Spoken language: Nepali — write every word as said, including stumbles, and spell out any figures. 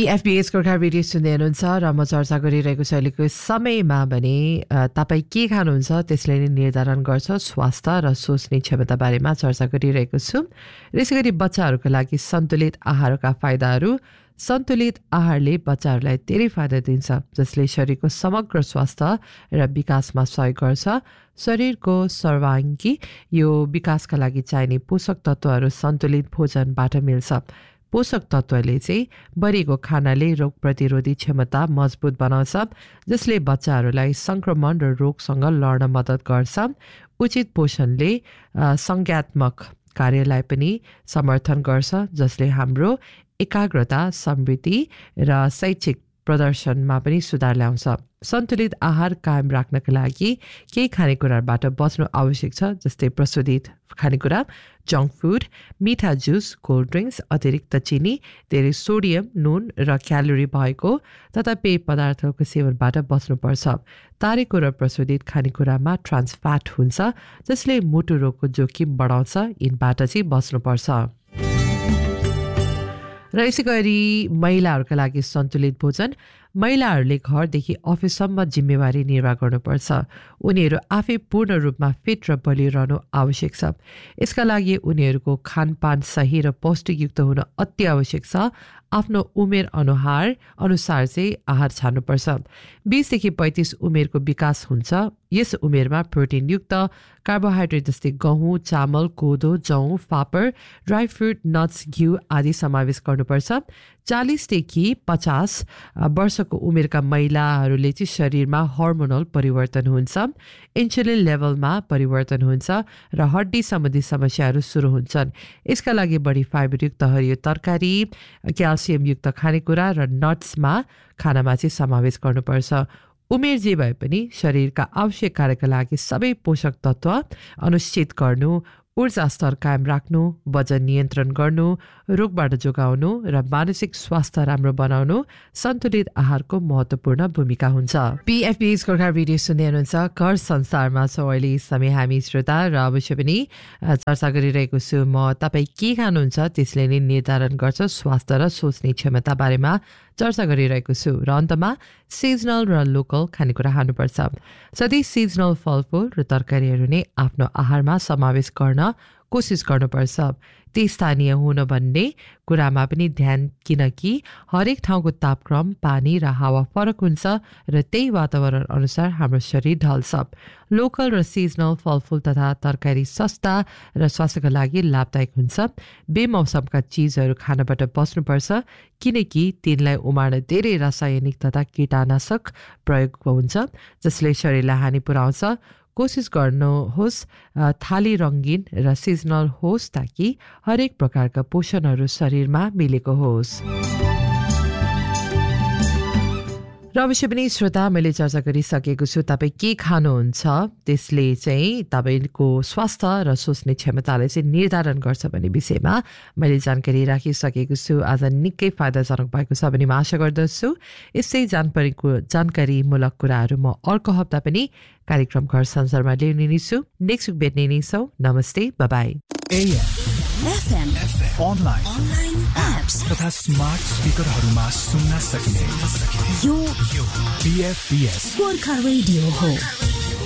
पीएफपीएस गोर्खा रेडियो सुन्दै हुनुहुन्छ र म चर्चा गरिरहेको छु अहिलेको समयमा भने तपाईँ के खानुहुन्छ त्यसले नै निर्धारण गर्छ स्वास्थ्य र सोच्ने क्षमता बारेमा चर्चा गरिरहेको छु। यसै गरी बच्चाहरूको लागि सन्तुलित आहारका फाइदाहरू। सन्तुलित आहारले बच्चाहरूलाई धेरै फाइदा दिन्छ जसले शरीरको समग्र स्वास्थ्य र विकासमा सहयोग गर्छ। शरीरको सर्वाङ्गी यो विकासका लागि चाहिने पोषक तत्त्वहरू सन्तुलित भोजनबाट मिल्छ। पोषक तत्त्वले चाहिँ बढेको खानाले रोग प्रतिरोधी क्षमता मजबुत बनाउँछ जसले बच्चाहरूलाई सङ्क्रमण र रोगसँग लड्न मद्दत गर्छ। उचित पोषणले संज्ञात्मक कार्यलाई पनि समर्थन गर्छ जसले हाम्रो एकाग्रता, समृद्धि र शैक्षिक प्रदर्शनमा पनि सुधार ल्याउँछ। सन्तुलित आहार कायम राख्नका लागि केही खानेकुराबाट बच्नु आवश्यक छ जस्तै प्रशोधित खानेकुरा, जङ्क फुड, मिठा जुस, कोल्ड ड्रिङ्क्स, अतिरिक्त चिनी, धेरै सोडियम, नुन र क्यालोरी भएको तथा पेय पदार्थहरूको सेवनबाट बच्नुपर्छ। तारेको र प्रशोधित खानेकुरामा ट्रान्स फ्याट हुन्छ जसले मुटु रोगको जोखिम बढाउँछ। यिनबाट चाहिँ बच्नुपर्छ। र यसै गरी महिलाहरूका लागि सन्तुलित भोजन। महिलाहरूले घरदेखि अफिससम्म जिम्मेवारी निर्वाह गर्नुपर्छ। उनीहरू आफै पूर्ण रूपमा फिट र बलियो रहनु आवश्यक छ। यसका लागि उनीहरूको खानपान सही र पौष्टिकयुक्त हुन अति आवश्यक छ। आफ्नो उमेर अनुहार अनुसार चाहिँ आहार छान्नुपर्छ। बीसदेखि पैँतिस उमेरको विकास हुन्छ। यस उमेरमा प्रोटिनयुक्त कार्बोहाइड्रेट जस्तै गहुँ, चामल, कोदो, जौँ, फापर, ड्राई फ्रुट, नट्स, घिउ आदि समावेश गर्नुपर्छ। चालिसदेखि पचास वर्षको उमेरका महिलाहरूले चाहिँ शरीरमा हर्मोनल परिवर्तन हुन्छ, इन्सुलिन लेभलमा परिवर्तन हुन्छ र हड्डी सम्बन्धी समस्याहरू सुरु हुन्छन्। यसका लागि बढी फाइबरयुक्त हरियो तरकारी, क्याल्सियमयुक्त खानेकुरा र नट्समा खानामा चाहिँ समावेश गर्नुपर्छ। उमेर जे भए पनि शरीरका आवश्यक कार्यका लागि सबै पोषक तत्त्व अनुश्चित गर्नु, ऊर्जा स्तर कायम राख्नु, वजन नियन्त्रण गर्नु, रोगबाट जोगाउनु र मानसिक स्वास्थ्य राम्रो बनाउनु सन्तुलित आहारको महत्त्वपूर्ण भूमिका हुन्छ। पीएफपीएस गोर्खा रेडियो सुन्दै हुनुहुन्छ। घर संसारमा छौँ अहिले समय हामी श्रोता र अवश्य पनि चर्चा गरिरहेको छु म तपाईँ के खानुहुन्छ त्यसले नै निर्धारण गर्छ स्वास्थ्य र सोच्ने क्षमता बारेमा चर्चा गरिरहेको छु। र अन्तमा सिजनल र लोकल खानेकुरा खानुपर्छ। सधैँ सिजनल फलफुल र तरकारीहरू नै आफ्नो आहारमा समावेश गर्न कोसिस गर्नुपर्छ। ती स्थानीय हुन भन्ने कुरामा पनि ध्यान, किनकि हरेक ठाउँको तापक्रम, पानी र हावा फरक हुन्छ र त्यही वातावरण अनुसार हाम्रो शरीर ढल्छ। लोकल र सिजनल फलफुल तथा तरकारी सस्ता र स्वास्थ्यका लागि लाभदायक हुन्छ। बेमौसमका चिजहरू खानबाट बच्नुपर्छ किनकि तिनलाई उमार्न धेरै रासायनिक तथा कीटनाशक प्रयोग हुन्छ जसले शरीरलाई हानि पुर्याउँछ। कोसिस गर्नुहोस् थाली रङ्गीन र सिजनल होस् ताकि हरेक प्रकारका पोषणहरू शरीरमा मिलेको होस्। र अवश्य पनि श्रोता मैले चर्चा गरिसकेको छु तपाईँ के खानुहुन्छ त्यसले चाहिँ तपाईँको स्वास्थ्य र सोच्ने क्षमतालाई चाहिँ निर्धारण गर्छ भन्ने विषयमा मैले जानकारी राखिसकेको छु। आज निकै फाइदाजनक भएको छ भन्ने म आशा गर्दछु। यसै जानकारीको जानकारीमूलक कुराहरू म अर्को हप्ता पनि कार्यक्रम घर संसारमा ल्याउने नै छु। नेक्स्ट विक भेट्ने नै छौँ। नमस्ते, by. FM online online apps तथा स्मार्ट स्पिकरहरूमा सुन्न सकिने यो पीएफपीएस गोर्खा रेडियो हो।